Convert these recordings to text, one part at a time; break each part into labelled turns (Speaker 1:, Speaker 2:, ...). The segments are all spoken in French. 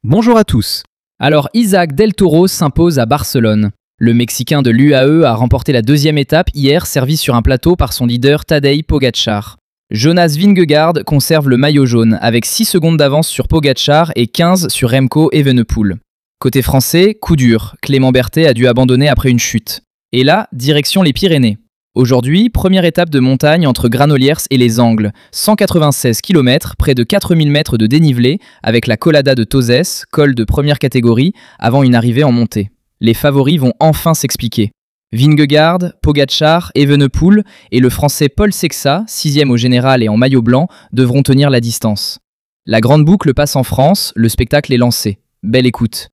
Speaker 1: Bonjour à tous. Alors Isaac Del Toro s'impose à Barcelone. Le Mexicain de l'UAE a remporté la deuxième étape hier, servi sur un plateau par son leader Tadej Pogačar. Jonas Vingegaard conserve le maillot jaune avec 6 secondes d'avance sur Pogačar et 15 sur Remco Evenepoel. Côté français, coup dur, Clément Berthet a dû abandonner après une chute. Et là, direction les Pyrénées. Aujourd'hui, première étape de montagne entre Granollers et les Angles, 196 km, près de 4000 mètres de dénivelé, avec la Collada de Tozes, col de première catégorie, avant une arrivée en montée. Les favoris vont enfin s'expliquer. Vingegaard, Pogačar, Evenepoel et le français Paul Sexa, 6e au général et en maillot blanc, devront tenir la distance. La grande boucle passe en France, le spectacle est lancé. Belle écoute.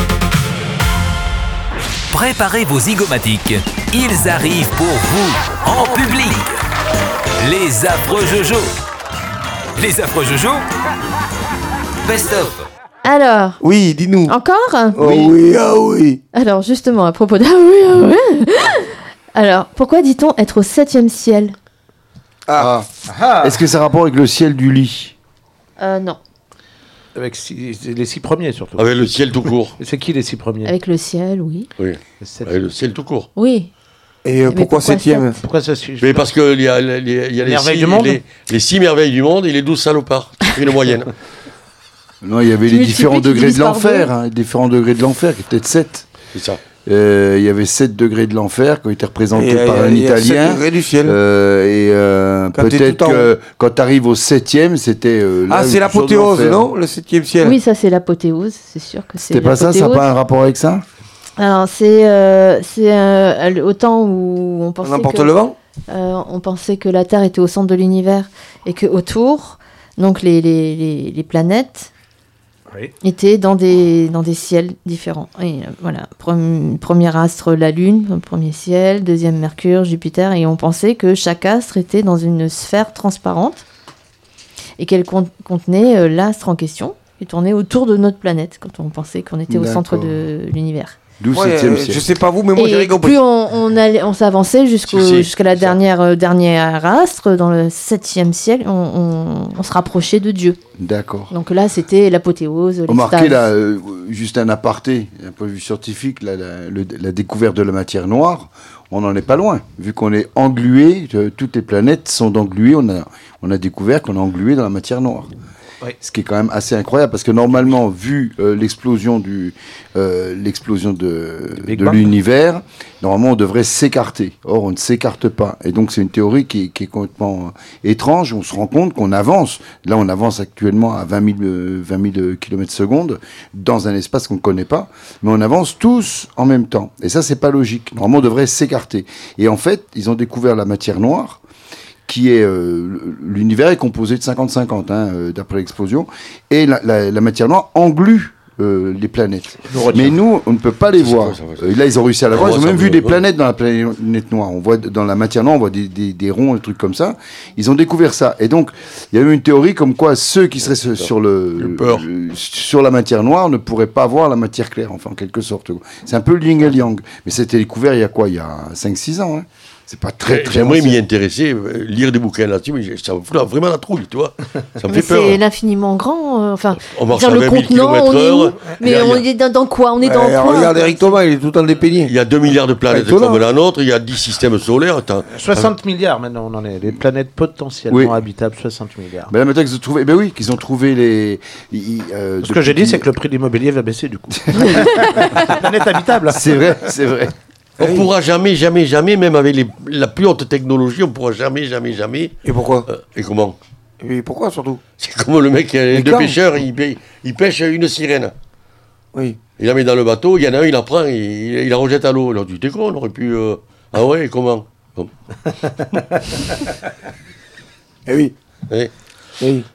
Speaker 2: Préparez vos zygomatiques, ils arrivent pour vous, en public. Les affreux Jojo. Les affreux Jojo. Best of.
Speaker 3: Alors,
Speaker 4: Oui, dis-nous.
Speaker 3: encore
Speaker 4: Oh oui, ah oui.
Speaker 3: Alors, justement, à propos oui. Alors, pourquoi dit-on être au 7e ciel
Speaker 4: Ah. Est-ce que ça a rapport avec le ciel du lit?
Speaker 3: Non.
Speaker 5: Avec les 6 premiers surtout.
Speaker 6: Avec le ciel tout court.
Speaker 5: C'est qui les 6 premiers?
Speaker 3: Avec le ciel, oui.
Speaker 6: Oui,
Speaker 5: Les sept.
Speaker 6: avec le ciel tout court.
Speaker 3: Oui.
Speaker 4: Et pourquoi
Speaker 3: pourquoi
Speaker 4: 7e?
Speaker 5: Pourquoi ça suit?
Speaker 6: Mais parce qu'il y a les
Speaker 5: Merveilles
Speaker 6: 6
Speaker 5: du monde.
Speaker 6: les 6 merveilles du monde et les 12 salopards. C'est une moyenne.
Speaker 4: Non, il y avait
Speaker 3: Tu
Speaker 4: les différents
Speaker 3: multiplies, tu
Speaker 4: degrés de
Speaker 3: divises par
Speaker 4: l'enfer.
Speaker 3: deux.
Speaker 4: Hein, différents degrés de l'enfer, qui étaient peut-être 7.
Speaker 6: C'est ça.
Speaker 4: Il y avait 7 degrés de l'enfer qui ont été représentés
Speaker 7: Et,
Speaker 4: par un
Speaker 7: il y a 7
Speaker 4: Italien.
Speaker 7: degrés du ciel. Quand t'es
Speaker 4: Peut-être
Speaker 7: tout en
Speaker 4: que quand tu arrives au 7e, c'était.
Speaker 7: Ah, c'est l'apothéose, non? Le 7e ciel.
Speaker 3: Oui, ça, c'est l'apothéose. C'est sûr que c'est
Speaker 4: C'était pas ça? Ça n'a
Speaker 3: l'apothéose.
Speaker 4: pas un rapport avec ça?
Speaker 3: Alors, c'est au temps où on pensait
Speaker 7: N'importe
Speaker 3: que...
Speaker 7: le vent.
Speaker 3: On pensait que la Terre était au centre de l'univers et que autour, donc les planètes
Speaker 5: Oui.
Speaker 3: étaient dans des ciels différents. Et voilà, premier astre, la Lune, premier ciel, deuxième Mercure, Jupiter, et on pensait que chaque astre était dans une sphère transparente et qu'elle contenait l'astre en question qui tournait autour de notre planète quand on pensait qu'on était au centre
Speaker 4: D'accord.
Speaker 3: de l'univers.
Speaker 4: D'où
Speaker 7: Ouais,
Speaker 4: 7e ciel.
Speaker 7: je sais pas vous, mais moi j'ai
Speaker 3: Et
Speaker 7: rien compris.
Speaker 3: plus on s'avançait
Speaker 6: Si,
Speaker 3: jusqu'à la dernière astre, dans le 7e ciel, on se rapprochait de Dieu.
Speaker 4: D'accord.
Speaker 3: Donc là, c'était l'apothéose,
Speaker 4: Remarquez
Speaker 3: l'extase.
Speaker 4: là, juste un aparté, d'un point de vue scientifique, la découverte de la matière noire, on n'en est pas loin. Vu qu'on est englué, toutes les planètes sont engluées, on a découvert qu'on est englué dans la matière noire.
Speaker 5: Oui.
Speaker 4: Ce qui est quand même assez incroyable, parce que normalement, vu l'explosion de
Speaker 5: Big Bang.
Speaker 4: l'univers, normalement on devrait s'écarter. Or, on ne s'écarte pas. Et donc c'est une théorie qui est complètement étrange. On se rend compte qu'on avance. Là, on avance actuellement à 20 000 km/s dans un espace qu'on ne connaît pas, mais on avance tous en même temps. Et ça, c'est pas logique. Normalement, on devrait s'écarter. Et en fait, ils ont découvert la matière noire, qui est l'univers est composé de 50-50 d'après l'explosion, et la matière noire englue les planètes. Mais nous, on ne peut pas les voir.
Speaker 6: quoi, ça, ouais.
Speaker 4: Là, ils ont réussi à la voir. Ils ont
Speaker 6: ça
Speaker 4: même
Speaker 6: me-
Speaker 4: vu des
Speaker 6: ouais.
Speaker 4: planètes dans la planète noire. On voit dans la matière noire, on voit des ronds, des trucs comme ça. Ils ont découvert ça. Et donc, il y a eu une théorie comme quoi ceux qui seraient sur la matière noire ne pourraient pas voir la matière claire, enfin, en quelque sorte. C'est un peu le yin et le yang. Mais c'était découvert il y a quoi? Il y a 5-6 ans. Hein. C'est pas très
Speaker 6: J'aimerais
Speaker 4: ancien.
Speaker 6: m'y intéresser, lire des bouquins là-dessus, mais ça me fout vraiment la trouille, tu vois. Ça me
Speaker 3: Mais
Speaker 6: fait peur.
Speaker 3: c'est l'infiniment grand. Enfin,
Speaker 6: On marche
Speaker 3: dire
Speaker 6: à
Speaker 3: le
Speaker 6: 20 000
Speaker 3: contenant, on est où?
Speaker 6: km/h.
Speaker 3: Mais on est dans quoi? On est dans quoi?
Speaker 7: Regarde Eric Thomas, il est tout le temps dépeigné.
Speaker 6: Il y a 2 milliards de planètes
Speaker 7: Étonnant.
Speaker 6: comme la nôtre, il y a 10 systèmes solaires. Attends,
Speaker 5: 60 milliards maintenant, on en est. Les planètes potentiellement
Speaker 4: Oui.
Speaker 5: habitables, 60 milliards.
Speaker 4: Ben là, maintenant qu'ils ont trouvé, qu'ils ont trouvé les.
Speaker 5: Ce que j'ai dit, c'est que le prix de l'immobilier va baisser du coup. Planète habitable.
Speaker 4: C'est vrai, c'est vrai.
Speaker 6: on pourra jamais, même avec la plus haute technologie, on pourra jamais.
Speaker 7: Et pourquoi?
Speaker 6: Et comment?
Speaker 7: Et pourquoi surtout?
Speaker 6: C'est comme le mec,
Speaker 7: Mais
Speaker 6: deux
Speaker 7: quand
Speaker 6: pêcheurs, il pêche une sirène.
Speaker 7: Oui.
Speaker 6: Il la met dans le bateau, il y en a un, il la prend, il la rejette à l'eau. Alors tu t'es con, on aurait pu. Ah ouais, comment? Bon.
Speaker 7: Eh oui.
Speaker 6: Eh,
Speaker 7: Oui.